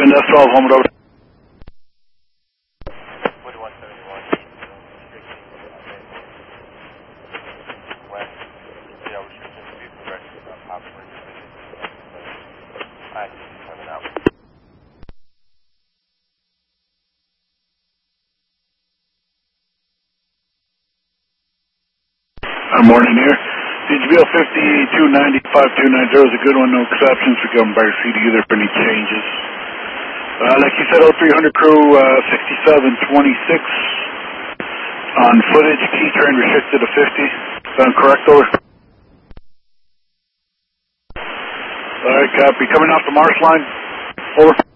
That's 12, home it over. 4171. West. Yeah, restrictions to be progressive. Poplar. Alright, coming out. Morning here. CGBL 5290-5290 is a good one, no exceptions. We come by seat either for any changes. Like you said, 0300 crew 6726 on footage, key train restricted to 50. Sound correct, over? Alright, copy. Coming off the marsh line, over.